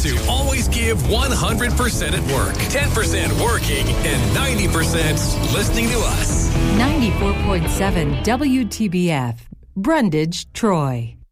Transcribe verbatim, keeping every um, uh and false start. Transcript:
to always give one hundred percent at work, ten percent working, and ninety percent listening to us. ninety-four point seven W T B F, Brundage, Troy.